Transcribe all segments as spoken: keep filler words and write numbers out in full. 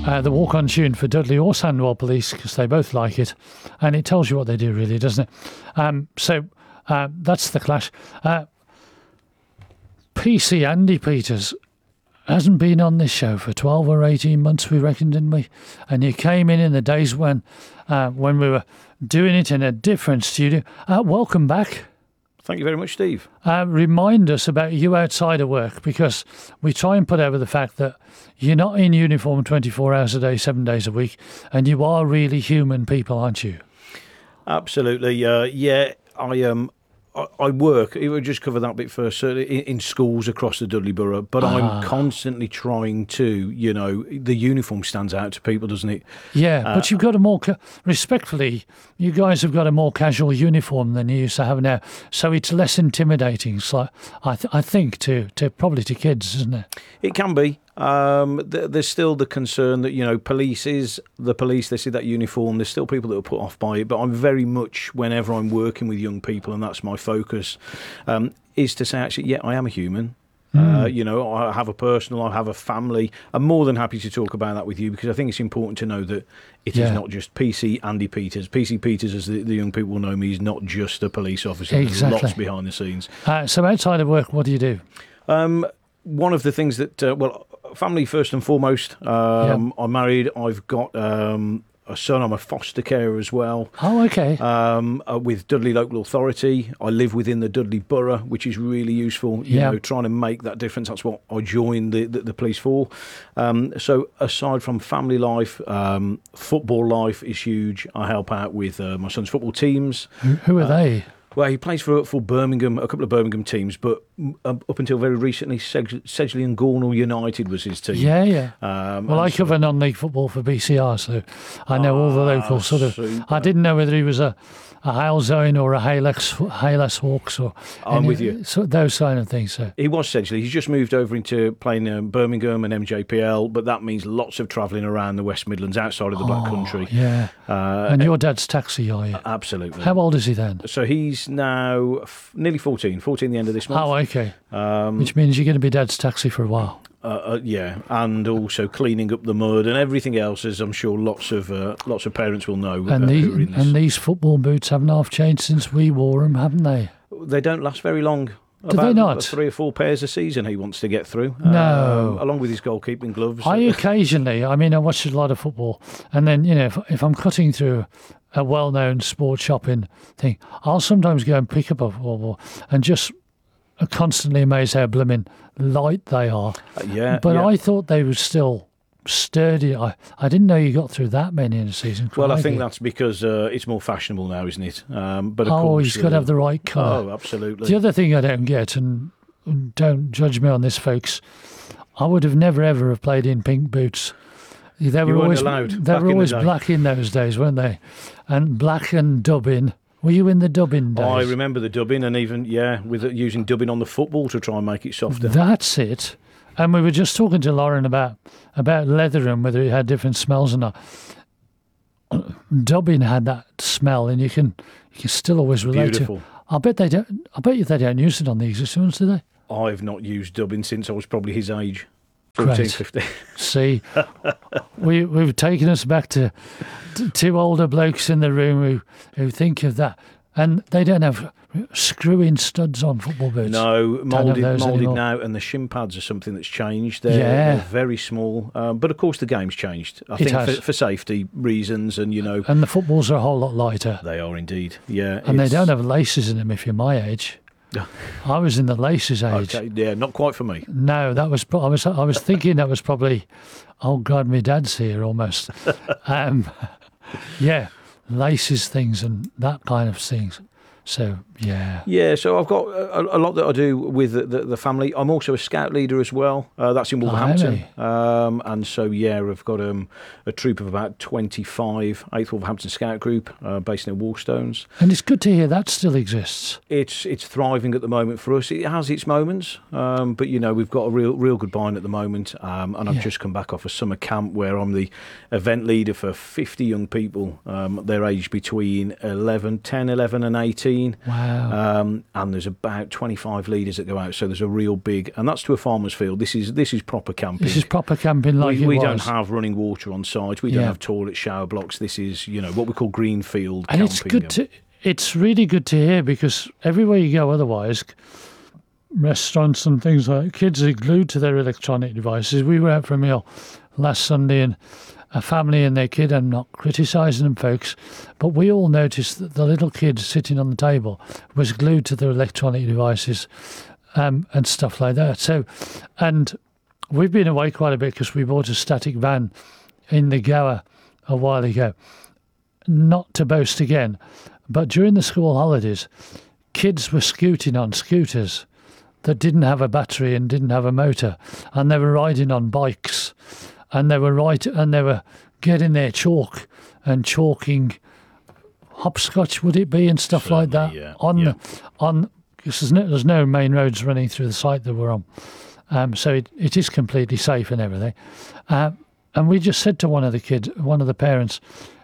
uh, the walk-on tune for Dudley or Sandwell Police, because they both like it, and it tells you what they do, really, doesn't it? Um, so uh, that's the Clash. Uh, P C Andy Peters hasn't been on this show for twelve or eighteen months, we reckon, didn't we? And you came in in the days when uh, when we were doing it in a different studio. Uh, welcome back. Thank you very much, Steve. Uh, remind us about you outside of work, because we try and put over the fact that you're not in uniform twenty-four hours a day, seven days a week, and you are really human people, aren't you? Absolutely. Uh, yeah, I um, I, I work, it would just cover that bit first, so in, in schools across the Dudley Borough, but ah. I'm constantly trying to, you know, the uniform stands out to people, doesn't it? Yeah, uh, but you've got a more, ca- respectfully, you guys have got a more casual uniform than you used to have now, so it's less intimidating, so I, th- I think, to, to probably to kids, isn't it? It can be. Um, th- there's still the concern that, you know, police is the police, they see that uniform, there's still people that are put off by it, but I'm very much, whenever I'm working with young people, and that's my focus, um, is to say, actually, yeah, I am a human. Mm. Uh, you know, I have a personal, I have a family. I'm more than happy to talk about that with you, because I think it's important to know that it yeah. is not just P C Andy Peters. P C Peters, as the, the young people will know me, is not just a police officer. Exactly. There's lots behind the scenes. Uh, so outside of work, what do you do? Um, one of the things that, uh, well, family first and foremost. Um, yep. I'm married. I've got um, a son. I'm a foster carer as well. Oh, okay. Um, uh, with Dudley Local Authority. I live within the Dudley Borough, which is really useful. You yep. know, trying to make that difference. That's what I joined the, the, the police for. Um, so aside from family life, um, football life is huge. I help out with uh, my son's football teams. Who, who are uh, they? Well, he plays for for Birmingham, a couple of Birmingham teams, but up until very recently, Seg- Sedgley and Gornal United was his team. Yeah, yeah. Um, well, I so, cover non-league football for B C R, so I know all the local sort of... super. I didn't know whether he was a, a Halezone or a Halex, Hales Hawks or... I'm any, with you. So, those kind of things. So. He was Sedgley. He's just moved over into playing um, Birmingham and M J P L, but that means lots of travelling around the West Midlands, outside of the oh, Black Country. Yeah. Uh, and your dad's taxi, are you? Absolutely. How old is he then? So he's now f- nearly fourteen, fourteen the end of this month. Oh, okay. Um, Which means you're going to be dad's taxi for a while. Uh, uh, yeah, and also cleaning up the mud and everything else, as I'm sure lots of uh, lots of parents will know. And, uh, the, who are in this. and these football boots haven't half changed since we wore them, haven't they? They don't last very long. Do About they not? Three or four pairs a season he wants to get through. No. Um, along with his goalkeeping gloves. I occasionally, I mean, I watch a lot of football, and then, you know, if, if I'm cutting through a well-known sports shopping thing, I'll sometimes go and pick up a football and just constantly amazed how blooming light they are. Uh, yeah. But yeah. I thought they were still sturdy. I, I didn't know you got through that many in a season. Well, I Crikey. think that's because uh, it's more fashionable now, isn't it? Um, but of oh, course, he's got to uh, have the right colour. Oh, absolutely. The other thing I don't get, and don't judge me on this, folks, I would have never ever have played in pink boots. They were you weren't always allowed they were always the black in those days, weren't they? And black and dubbing. Were you in the dubbing days? Oh, I remember the dubbing, and even yeah, with it, using dubbing on the football to try and make it softer. That's it. And we were just talking to Lauren about about leather and whether it had different smells or not. Dubbing had that smell, and you can you can still always relate Beautiful. to. I bet they don't. I bet you they don't use it on the existing ones, do they? I've not used dubbing since I was probably his age. fourteen, Great. fifteen. See, we, we've taken us back to, to two older blokes in the room who, who think of that. And they don't have screw-in studs on football boots. No, Don't moulded, have those moulded anymore. now, and the shin pads are something that's changed. They're, Yeah. they're very small, um, but of course the game's changed. I It think has. for, for safety reasons, and you know, And the footballs are a whole lot lighter. they are indeed. Yeah, And they it's- don't have laces in them if you're my age. I was in the laces age. Okay, yeah, not quite for me. No, that was. pro- I was. I was thinking that was probably. Oh God, my dad's here almost. um, yeah, laces things and that kind of things. So yeah. Yeah, so I've got a, a lot that I do with the, the, the family. I'm also a scout leader as well. Uh, that's in Wolverhampton. Um, and so, yeah, I've got um, a troop of about twenty-five, eighth Wolverhampton Scout Group, uh, based in Wallstones. And it's good to hear that still exists. It's it's thriving at the moment for us. It has its moments, um, but, you know, we've got a real real good bind at the moment. Um, and I've Yeah. just come back off a summer camp where I'm the event leader for fifty young people. Um, they're aged between eleven, ten, eleven and eighteen. fourteen. Wow. Um, and there's about twenty-five leaders that go out. So there's a real big, and that's to a farmer's field. This is this is proper camping. This is proper camping like we, it we was. don't have running water on site. We don't Yeah. have toilet shower blocks. This is, you know, what we call greenfield And camping. it's good to, it's really good to hear, because everywhere you go otherwise, restaurants and things like, kids are glued to their electronic devices. We were out for a meal last Sunday, and a family and their kid, I'm not criticising them, folks, but we all noticed that the little kid sitting on the table was glued to their electronic devices um, and stuff like that. So, and we've been away quite a bit because we bought a static van in the Gower a while ago. Not to boast again, but during the school holidays, kids were scooting on scooters that didn't have a battery and didn't have a motor, and they were riding on bikes, and they were right, and they were getting their chalk and chalking hopscotch, would it be, and stuff Certainly, like that yeah, on yeah. the on. Because there's no, there's no main roads running through the site that we're on, um, so it, it is completely safe and everything. Uh, and we just said to one of the kids, one of the parents,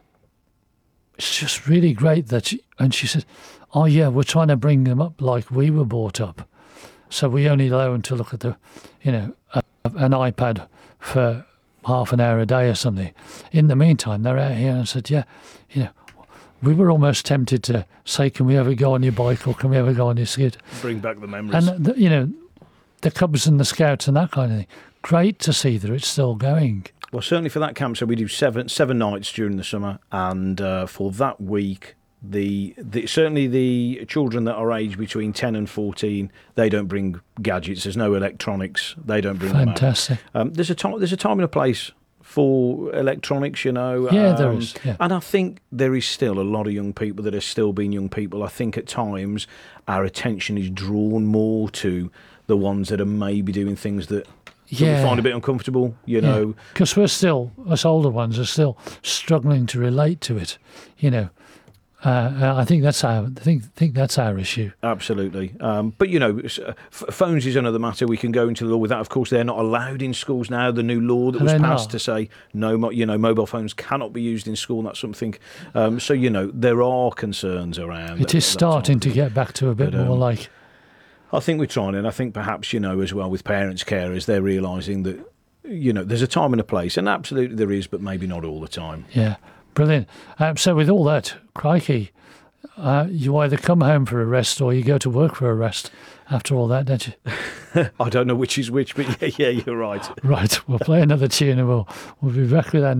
it's just really great that, she, and she said, oh yeah, we're trying to bring them up like we were brought up. So we only allow them to look at the, you know, a, an iPad for half an hour a day or something. In the meantime, they're out here, and I said, yeah, you know, we were almost tempted to say, can we ever go on your bike, or can we ever go on your skid? Bring back the memories. And, the, you know, the Cubs and the Scouts and that kind of thing. Great to see that it's still going. Well, certainly for that camp, so we do seven seven nights during the summer, and uh, for that week, the, the certainly the children that are aged between ten and fourteen, they don't bring gadgets. There's no electronics. They don't bring Fantastic. them out. Um, there's a time. There's a time and a place for electronics, you know. Yeah, um, there is. Yeah. And I think there is still a lot of young people that are still being young people. I think at times our attention is drawn more to the ones that are maybe doing things that. that Yeah. we find a bit uncomfortable, you know. Because we're still, us older ones are still struggling to relate to it, you know. Uh, I think that's our, I think, think that's our issue. Absolutely. Um, but, you know, s- uh, f- phones is another matter. We can go into the law with that. Of course, they're not allowed in schools now. The new law that Are was they passed not? to say, no, mo- you know, mobile phones cannot be used in school. That's something. Um, so, you know, there are concerns around. It that- is that starting type to of- get back to a bit But, more um, like, I think we're trying, and I think perhaps, you know, as well with parents, carers, they're realising that, you know, there's a time and a place, and absolutely there is, but maybe not all the time. yeah, brilliant. Um, so with all that, crikey, uh, you either come home for a rest or you go to work for a rest after all that, don't you? I don't know which is which, but yeah, yeah, you're right. Right, we'll play another tune and we'll, we'll be back with our